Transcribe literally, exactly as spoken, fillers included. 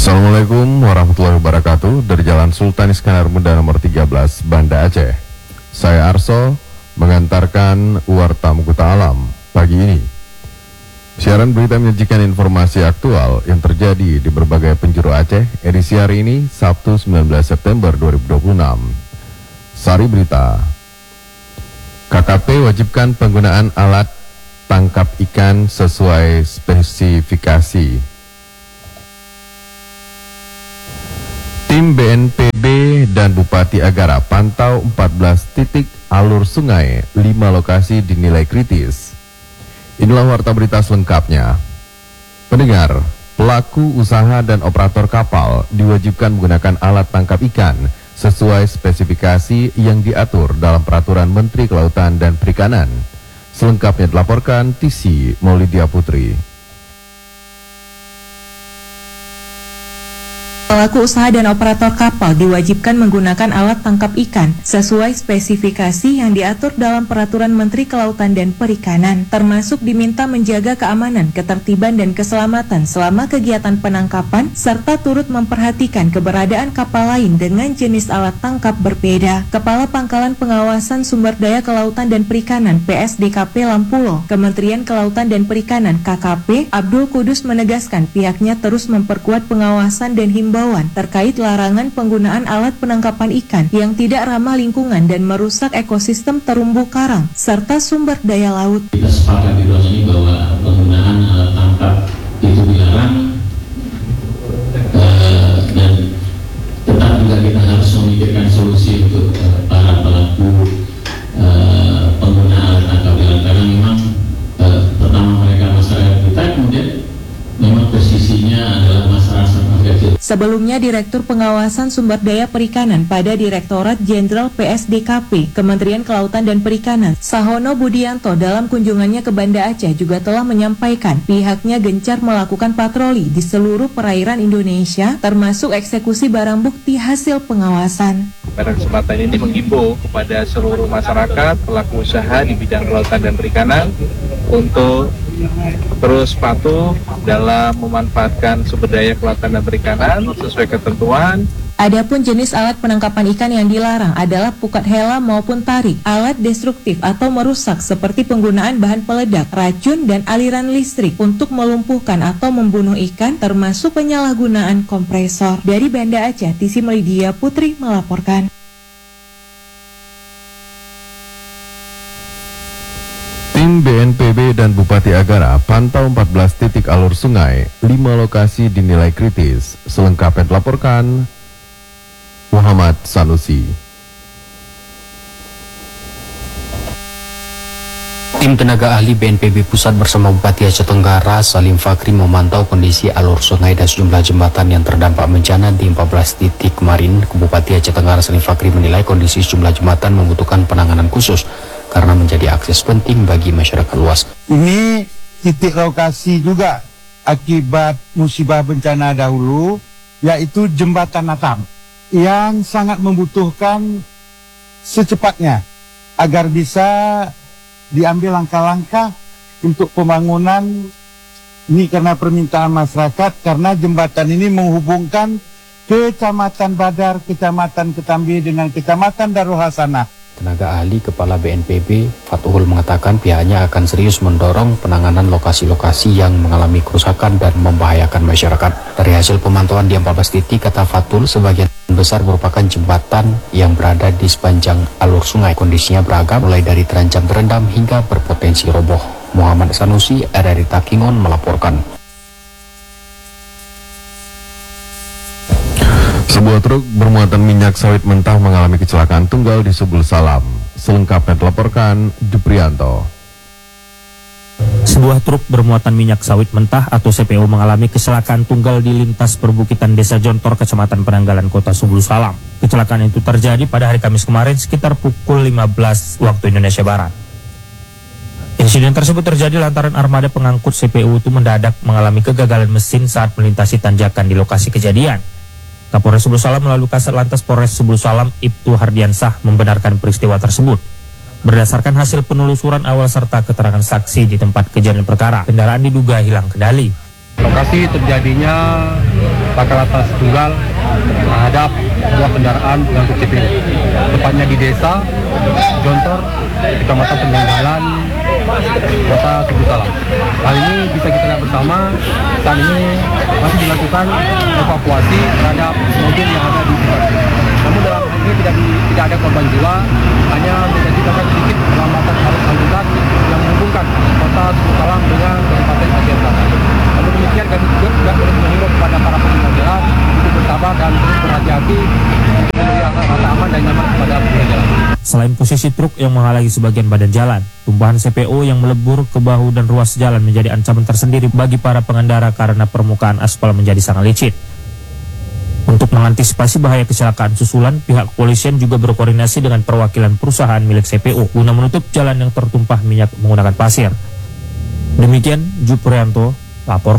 Assalamualaikum warahmatullahi wabarakatuh. Dari Jalan Sultan Iskandar Muda nomor tiga belas, Banda Aceh. Saya Arso mengantarkan Warta Mukuta Alam pagi ini. Siaran berita menyajikan informasi aktual yang terjadi di berbagai penjuru Aceh. Edisi hari ini Sabtu sembilan belas September dua ribu dua puluh enam. Sari berita. K K P wajibkan penggunaan alat tangkap ikan sesuai spesifikasi. Tim B N P B dan Bupati Agara pantau empat belas titik alur sungai, lima lokasi dinilai kritis. Inilah warta berita selengkapnya. Pendengar, pelaku usaha dan operator kapal diwajibkan menggunakan alat tangkap ikan sesuai spesifikasi yang diatur dalam Peraturan Menteri Kelautan dan Perikanan. Selengkapnya dilaporkan T C Maulidia Putri. Pelaku usaha dan operator kapal diwajibkan menggunakan alat tangkap ikan sesuai spesifikasi yang diatur dalam Peraturan Menteri Kelautan dan Perikanan, termasuk diminta menjaga keamanan, ketertiban, dan keselamatan selama kegiatan penangkapan, serta turut memperhatikan keberadaan kapal lain dengan jenis alat tangkap berbeda. Kepala Pangkalan Pengawasan Sumber Daya Kelautan dan Perikanan P S D K P Lampulo, Kementerian Kelautan dan Perikanan K K P, Abdul Kudus menegaskan pihaknya terus memperkuat pengawasan dan himbauan terkait larangan penggunaan alat penangkapan ikan yang tidak ramah lingkungan dan merusak ekosistem terumbu karang serta sumber daya laut. Kita sepakat di ruang ini bahwa penggunaan alat tangkap itu dilarang, uh, dan tetap juga kita harus memikirkan solusi untuk uh, para pelaku uh, pengguna alat tangkap ikan, karena memang uh, pertama mereka masyarakat kita, kemudian memang posisinya adalah masyarakat kecil. Sebelumnya, Direktur Pengawasan Sumber Daya Perikanan pada Direktorat Jenderal P S D K P, Kementerian Kelautan dan Perikanan, Sahono Budianto dalam kunjungannya ke Banda Aceh juga telah menyampaikan pihaknya gencar melakukan patroli di seluruh perairan Indonesia, termasuk eksekusi barang bukti hasil pengawasan. Pada kesempatan ini menghimbau kepada seluruh masyarakat, pelaku usaha di bidang kelautan dan perikanan untuk terus patuh dalam memanfaatkan sumber daya kelautan dan perikanan sesuai ketentuan. Adapun jenis alat penangkapan ikan yang dilarang adalah pukat hela maupun tarik, alat destruktif atau merusak seperti penggunaan bahan peledak, racun, dan aliran listrik untuk melumpuhkan atau membunuh ikan, termasuk penyalahgunaan kompresor. Dari Banda Aceh, T C Maulidia Putri melaporkan. Tim B N P B dan Bupati Agara pantau empat belas titik alur sungai, lima lokasi dinilai kritis. Selengkapnya dilaporkan Muhammad Sanusi. Tim tenaga ahli B N P B Pusat bersama Bupati Aceh Tenggara Salim Fakri memantau kondisi alur sungai dan sejumlah jembatan yang terdampak bencana di empat belas titik kemarin. Bupati Aceh Tenggara Salim Fakri menilai kondisi sejumlah jembatan membutuhkan penanganan khusus karena menjadi akses penting bagi masyarakat luas. Ini titik lokasi juga akibat musibah bencana dahulu, yaitu jembatan Natam yang sangat membutuhkan secepatnya agar bisa diambil langkah-langkah untuk pembangunan ini karena permintaan masyarakat, karena jembatan ini menghubungkan Kecamatan Badar, Kecamatan Ketambi dengan Kecamatan Darul Hasanah. Tenaga ahli Kepala B N P B Fathul mengatakan pihaknya akan serius mendorong penanganan lokasi-lokasi yang mengalami kerusakan dan membahayakan masyarakat. Dari hasil pemantauan di empat belas titik, kata Fathul, sebagian besar merupakan jembatan yang berada di sepanjang alur sungai. Kondisinya beragam, mulai dari terancam terendam hingga berpotensi roboh. Muhammad Sanusi dari Takingon melaporkan. Sebuah truk bermuatan minyak sawit mentah mengalami kecelakaan tunggal di Subul Salam. Selengkapnya dilaporkan Duprianto. Sebuah truk bermuatan minyak sawit mentah atau C P O mengalami kecelakaan tunggal di lintas perbukitan Desa Jontor, Kecamatan Penanggalan, Kota Subul Salam. Kecelakaan itu terjadi pada hari Kamis kemarin sekitar pukul lima belas waktu Indonesia Barat. Insiden tersebut terjadi lantaran armada pengangkut C P O itu mendadak mengalami kegagalan mesin saat melintasi tanjakan di lokasi kejadian. Kapolres Subul Salam melalui Kasat Lantas Polres Subul Salam Ibtu Hardiansah membenarkan peristiwa tersebut. Berdasarkan hasil penelusuran awal serta keterangan saksi di tempat kejadian perkara, kendaraan diduga hilang kendali. Lokasi terjadinya laka lantas tunggal terhadap dua kendaraan pengangkut C P O, tepatnya di desa Jontor, Kecamatan Penanggalan, Kota Subuh Salam. Hal ini bisa kita lihat bersama, saat ini masih dilakukan evakuasi terhadap mobil yang ada di lokasi. Namun dalam hal ini tidak, di, tidak ada korban jiwa, hanya menjadikan sedikit perlambatan arus lalu lintas yang menghubungkan Kota Subuh Salam dengan Kabupaten Aceh Selatan. Namun demikian kami juga tidak boleh mengimbau kepada para pengguna jalan untuk bersabar dan terus berhati-hati untuk memberi rasa aman dan nyaman kepada pengguna jalan. Selain posisi truk yang menghalangi sebagian badan jalan, tumpahan C P O yang melebur ke bahu dan ruas jalan menjadi ancaman tersendiri bagi para pengendara karena permukaan aspal menjadi sangat licin. Untuk mengantisipasi bahaya kecelakaan susulan, pihak kepolisian juga berkoordinasi dengan perwakilan perusahaan milik C P O guna menutup jalan yang tertumpah minyak menggunakan pasir. Demikian Juprianto, lapor.